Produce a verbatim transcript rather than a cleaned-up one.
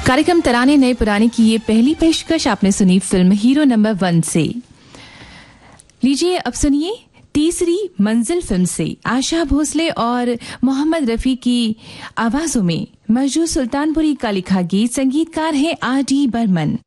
कार्यक्रम तराने नए पुराने की ये पहली पेशकश आपने सुनी फिल्म हीरो नंबर वन से। लीजिए अब सुनिए तीसरी मंजिल फिल्म से आशा भोसले और मोहम्मद रफी की आवाजों में मजरू सुल्तानपुरी का लिखा गीत। संगीतकार है आर डी बर्मन।